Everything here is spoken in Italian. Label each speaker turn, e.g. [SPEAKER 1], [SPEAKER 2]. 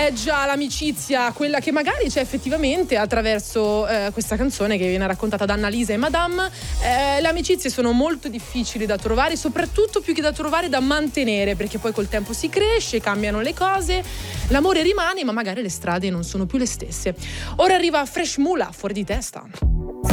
[SPEAKER 1] È già l'amicizia, quella che magari c'è effettivamente attraverso questa canzone che viene raccontata da Annalisa e Madame. Le amicizie sono molto difficili da trovare, soprattutto più che da trovare, da mantenere, perché poi col tempo si cresce, cambiano le cose, l'amore rimane, ma magari le strade non sono più le stesse. Ora arriva Fresh Mula, Fuori di testa.